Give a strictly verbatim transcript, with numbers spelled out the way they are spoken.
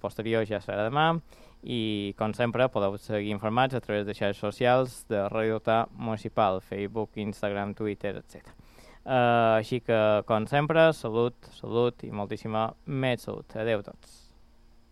posterior ja serà demà i, com sempre, podeu seguir informats a través de xarxes socials de Ràdio Delta Municipal, Facebook, Instagram, Twitter, etcètera. Uh, així que, com sempre, salut, salut i moltíssima més salut. Adéu a tots.